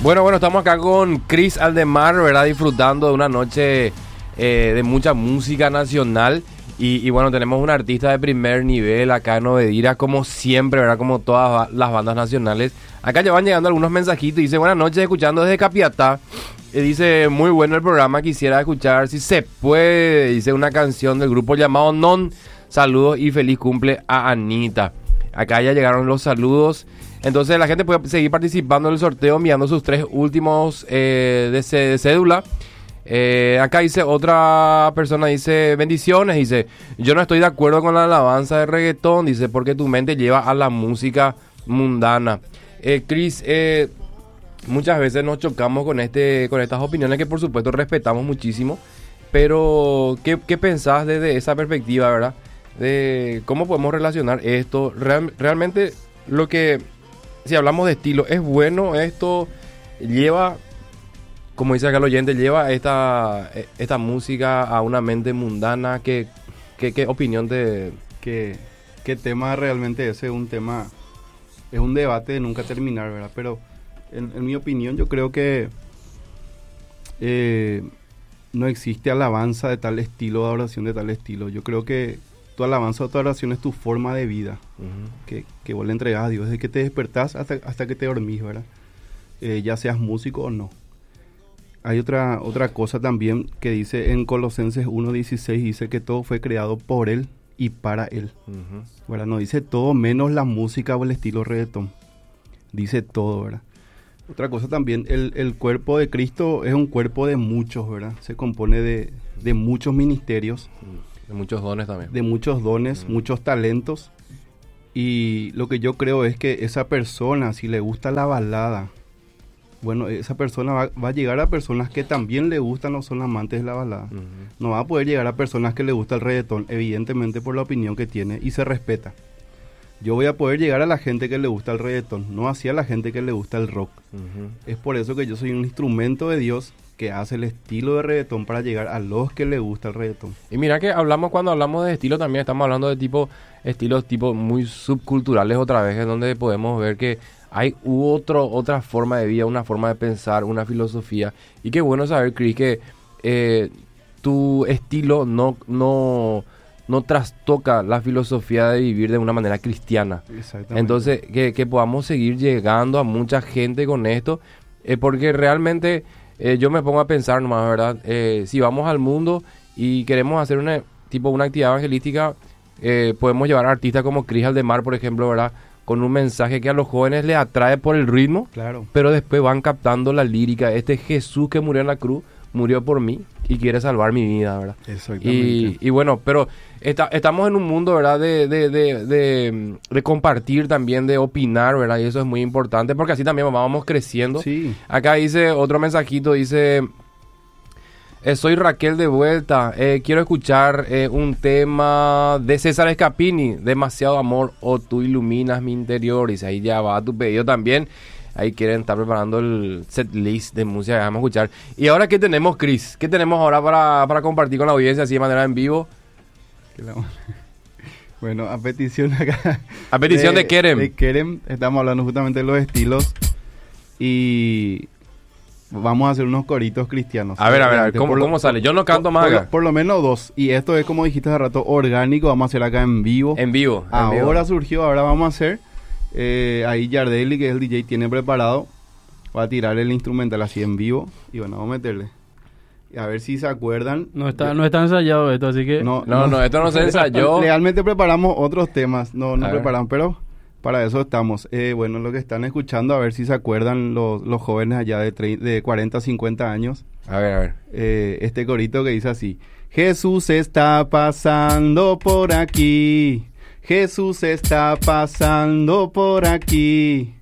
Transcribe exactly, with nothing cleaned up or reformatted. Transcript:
Bueno, bueno, estamos acá con Chris Aldemar, ¿verdad? Disfrutando de una noche eh, de mucha música nacional. Y, y bueno, tenemos un artista de primer nivel acá en Obedira, como siempre, ¿verdad? Como todas las bandas nacionales. Acá ya van llegando algunos mensajitos. Dice, buenas noches, escuchando desde Capiatá. Y dice, muy bueno el programa, quisiera escuchar, si se puede, dice, una canción del grupo llamado Non. Saludos y feliz cumple a Anita. Acá ya llegaron los saludos. Entonces la gente puede seguir participando en el sorteo enviando sus tres últimos eh, de, c- de cédula. Eh, acá dice otra persona, dice bendiciones, dice yo no estoy de acuerdo con la alabanza de reggaetón, dice porque tu mente lleva a la música mundana. eh, Chris, eh, muchas veces nos chocamos con este con estas opiniones que por supuesto respetamos muchísimo, pero ¿qué, qué pensás desde esa perspectiva, verdad? De cómo podemos relacionar esto, Real, realmente lo que, si hablamos de estilo, es bueno, esto lleva, como dice acá el oyente, lleva esta, esta música a una mente mundana. ¿Qué, qué, qué opinión te...? ¿Qué, qué tema realmente ese es un tema, es un debate de nunca terminar, ¿verdad? Pero en, en mi opinión yo creo que eh, no existe alabanza de tal estilo, de oración de tal estilo. Yo creo que tu alabanza o tu oración es tu forma de vida, uh-huh. que, que vos le entregás a Dios desde que te despertás hasta, hasta que te dormís, ¿verdad? Eh, ya seas músico o no. Hay otra, otra cosa también que dice en Colosenses uno dieciséis, dice que todo fue creado por Él y para Él. Uh-huh. ¿Verdad? No dice todo menos la música o el estilo reggaetón. Dice todo, ¿verdad? Otra cosa también, el, el cuerpo de Cristo es un cuerpo de muchos, ¿verdad? Se compone de, de muchos ministerios. De muchos dones también. De muchos dones, uh-huh. muchos talentos. Y lo que yo creo es que esa persona, si le gusta la balada, bueno, esa persona va, va a llegar a personas que también le gustan o son amantes de la balada. Uh-huh. No va a poder llegar a personas que le gusta el reggaetón, evidentemente por la opinión que tiene, y se respeta. Yo voy a poder llegar a la gente que le gusta el reggaetón, no hacia la gente que le gusta el rock. Uh-huh. Es por eso que yo soy un instrumento de Dios que hace el estilo de reggaetón para llegar a los que le gusta el reggaetón. Y mira que hablamos, cuando hablamos de estilo también estamos hablando de tipo estilos tipo muy subculturales otra vez, en donde podemos ver que hay otro, otra forma de vida, una forma de pensar, una filosofía. Y qué bueno saber, Chris, que eh, tu estilo no, no, no trastoca la filosofía de vivir de una manera cristiana. Exactamente. Entonces, que, que podamos seguir llegando a mucha gente con esto, eh, porque realmente eh, yo me pongo a pensar nomás, ¿verdad? Eh, si vamos al mundo y queremos hacer una, tipo, una actividad evangelística, eh, podemos llevar a artistas como Chris Aldemar, por ejemplo, ¿verdad? Con un mensaje que a los jóvenes les atrae por el ritmo, claro. Pero después van captando la lírica. Este Jesús que murió en la cruz, murió por mí y quiere salvar mi vida, ¿verdad? Exactamente. Y, y bueno, pero está, estamos en un mundo, ¿verdad? De, de, de, de, de compartir también, de opinar, ¿verdad? Y eso es muy importante porque así también vamos creciendo. Sí. Acá dice otro mensajito, dice... Eh, soy Raquel de vuelta, eh, quiero escuchar eh, un tema de César Escapini, Demasiado Amor o Tú Iluminas Mi Interior. Y ahí ya va tu pedido también. Ahí quieren estar preparando el set list de música que vamos a escuchar. Y ahora, ¿qué tenemos, Chris? ¿Qué tenemos ahora para, para compartir con la audiencia así de manera en vivo? Bueno, a petición acá. A petición de, de Kerem. De Kerem, estamos hablando justamente de los estilos. Y... vamos a hacer unos coritos cristianos. A ver, a ver, a ver ¿cómo, lo, ¿cómo sale? Yo no canto por, más por, acá. Por lo menos dos. Y esto es, como dijiste hace rato, orgánico. Vamos a hacer acá en vivo. En vivo. En ahora vivo. surgió, ahora vamos a hacer. Eh, ahí Yardeli, que es el D J, tiene preparado. Va a tirar el instrumental así en vivo. Y bueno, vamos a meterle. A ver si se acuerdan. No está, no está ensayado esto, así que... No, no, no, no esto no se ensayó. Realmente preparamos otros temas. No, no a preparamos, ver. pero... para eso estamos. Eh, bueno, lo que están escuchando, a ver si se acuerdan los, los jóvenes allá de, tre- de cuarenta, cincuenta años. A ver, a ver. Eh, este corito que dice así. Jesús está pasando por aquí. Jesús está pasando por aquí.